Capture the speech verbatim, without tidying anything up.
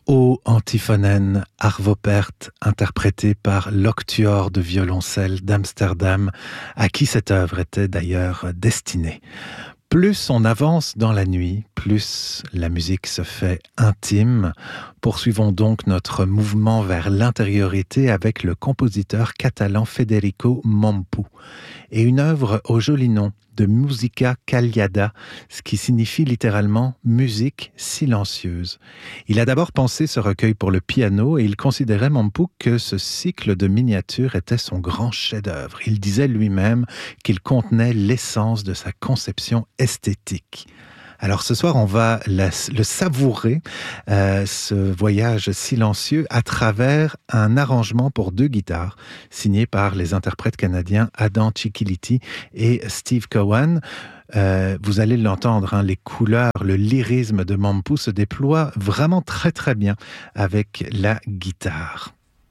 O Antiphonen Arvopert, interprété par l'octuor de violoncelle d'Amsterdam, à qui cette œuvre était d'ailleurs destinée. Plus on avance dans la nuit, plus la musique se fait intime. Poursuivons donc notre mouvement vers l'intériorité avec le compositeur catalan Federico Mompou et une œuvre au joli nom de Musica Callada, ce qui signifie littéralement musique silencieuse. Il a d'abord pensé ce recueil pour le piano et il considérait Mompou que ce cycle de miniatures était son grand chef-d'œuvre. Il disait lui-même qu'il contenait l'essence de sa conception esthétique. Alors ce soir, on va la, le savourer, euh, ce voyage silencieux, à travers un arrangement pour deux guitares, signé par les interprètes canadiens Adam Cicchiliti et Steve Cowan. Euh, vous allez l'entendre, hein, les couleurs, le lyrisme de Mompou se déploie vraiment très très bien avec la guitare.